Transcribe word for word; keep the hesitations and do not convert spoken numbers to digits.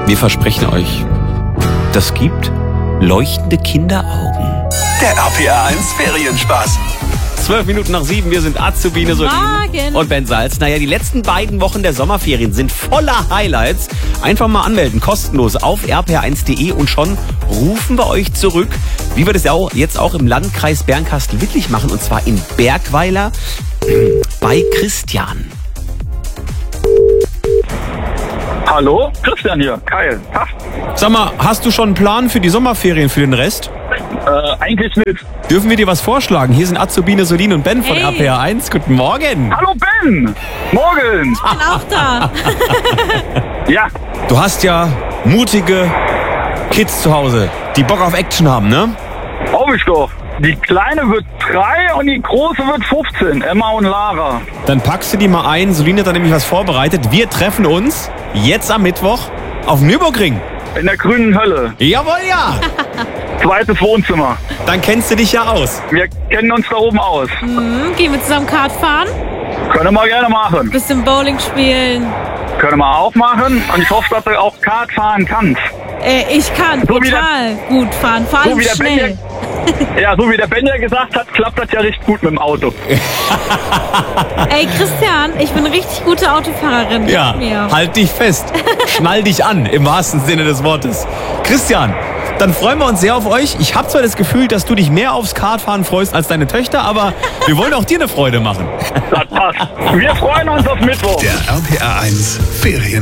Wir versprechen euch, das gibt leuchtende Kinderaugen. Der R P R eins Ferienspaß. Zwölf Minuten nach sieben, wir sind Azubine Solin und Ben Salz. Naja, die letzten beiden Wochen der Sommerferien sind voller Highlights. Einfach mal anmelden, kostenlos auf r p r eins punkt d e und schon rufen wir euch zurück, wie wir das ja auch jetzt auch im Landkreis Bernkastel-Wittlich machen, und zwar in Bergweiler bei Christian. Hallo, Christian hier, Kyle. Ha. Sag mal, hast du schon einen Plan für die Sommerferien, für den Rest? Äh, eigentlich nicht. Dürfen wir dir was vorschlagen? Hier sind Azubine Solin und Ben von Hey. R P R eins. Guten Morgen. Hallo Ben, morgen. Ich bin auch da. Ja, Du hast ja mutige Kids zu Hause, die Bock auf Action haben, ne? hab ich doch. Die Kleine wird drei und die Große wird fünfzehn, Emma und Lara. Dann packst du die mal ein. Solin hat da nämlich was vorbereitet. Wir treffen uns jetzt am Mittwoch auf dem Nürburgring. In der grünen Hölle. Jawohl, ja. Zweites Wohnzimmer. Dann kennst du dich ja aus. Wir kennen uns da oben aus. Hm, gehen wir zusammen Kart fahren? Können wir gerne machen. Bisschen Bowling spielen? Können wir auch machen. Und ich hoffe, dass du auch Kart fahren kannst. Äh, ich kann So wie total gut fahren, vor allem So wie der Ben schnell. Ja, so wie der Ben ja gesagt hat, klappt das ja richtig gut mit dem Auto. Ey Christian, ich bin eine richtig gute Autofahrerin. Ja, Hilf mir. halt dich fest. Schnall dich an, im wahrsten Sinne des Wortes. Christian, dann freuen wir uns sehr auf euch. Ich habe zwar das Gefühl, dass du dich mehr aufs Kartfahren freust als deine Töchter, aber wir wollen auch dir eine Freude machen. Das passt. Wir freuen uns auf Mittwoch. Der R P R eins Ferien.